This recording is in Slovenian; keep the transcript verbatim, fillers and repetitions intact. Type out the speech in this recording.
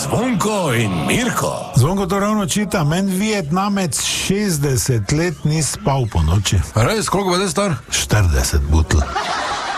Zvonko in Mirko. Zvonko to ravno čita, men Vietnamec šestdeset let ni spal po noči. Res, koliko bo zdaj star? štirideset butl.